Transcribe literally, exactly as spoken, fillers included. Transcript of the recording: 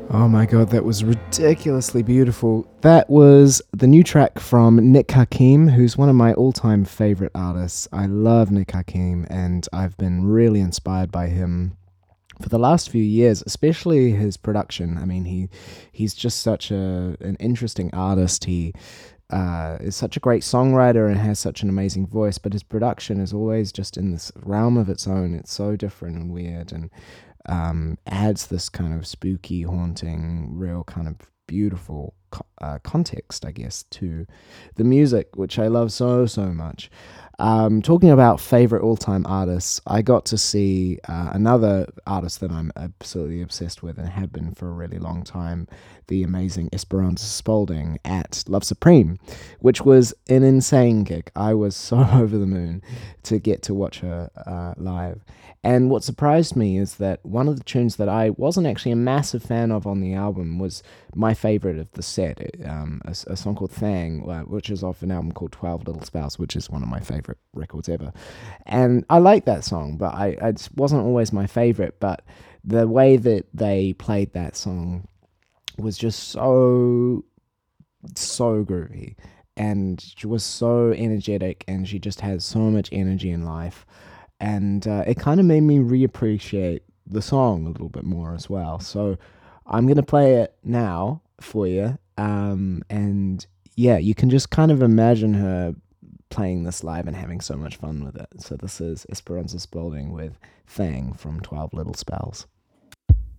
Oh my god, that was ridiculously beautiful. That was the new track from Nick Hakim, who's one of my all time favorite artists. I love Nick Hakim, and I've been really inspired by him for the last few years, especially his production. I mean, he he's just such a an interesting artist. He uh, is such a great songwriter and has such an amazing voice, but his production is always just in this realm of its own. It's so different and weird, and um, adds this kind of spooky, haunting, real kind of beautiful co- uh, context, I guess, to the music, which I love so, so much. Um, talking about favorite all time artists, I got to see uh, another artist that I'm absolutely obsessed with and have been for a really long time, the amazing Esperanza Spalding at Love Supreme, which was an insane gig. I was so over the moon to get to watch her uh, live. And what surprised me is that one of the tunes that I wasn't actually a massive fan of on the album was my favorite of the set, um, a, a song called Thang, uh, which is off an album called twelve Little Spells, which is one of my favorite records ever. And I like that song, but I, it wasn't always my favorite. But the way that they played that song was just so, so groovy. And she was so energetic, and she just has so much energy in life. And uh, it kind of made me reappreciate the song a little bit more as well. So I'm going to play it now for you. Um, and yeah, you can just kind of imagine her playing this live and having so much fun with it. So this is Esperanza Spalding with Thang from twelve Little Spells.